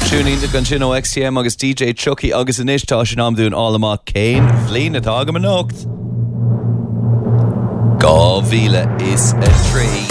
Túning de gan sin ó XTM agus DJ Chucky agus inis tá sin am dún álamá céin bhlín atá go an nocht. Gá bhíle is a trí.